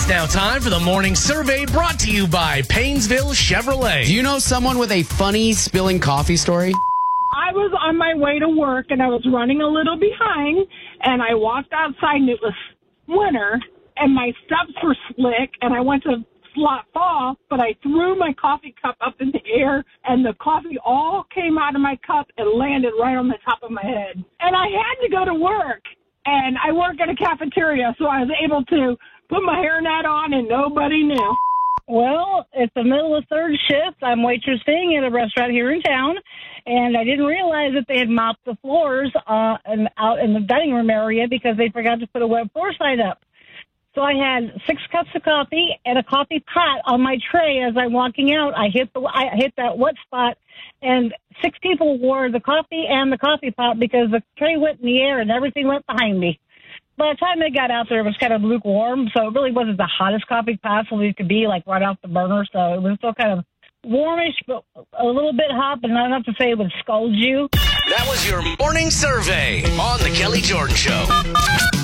now time for the morning survey brought to you by Paynesville Chevrolet. Do you know someone with a funny spilling coffee story? I was on my way to work, and I was running a little behind, and I walked outside, and it was winter, and my steps were slick, and I went to fall, but I threw my coffee cup up in the air, and the coffee all came out of my cup and landed right on the top of my head. And I had to go to work, and I work at a cafeteria, so I was able to put my hairnet on, and nobody knew. Well, it's the middle of third shift. I'm waitressing at a restaurant here in town, and I didn't realize that they had mopped the floors and out in the dining room area because they forgot to put a wet floor sign up. So I had 6 cups of coffee and a coffee pot on my tray as I'm walking out. I hit that wet spot, and 6 people wore the coffee and the coffee pot because the tray went in the air and everything went behind me. By the time they got out there, it was kind of lukewarm, so it really wasn't the hottest coffee possibly it could be, like right off the burner. So it was still kind of warmish, but a little bit hot, but not enough to say it would scald you. That was your morning survey on The Kelly Jordan Show.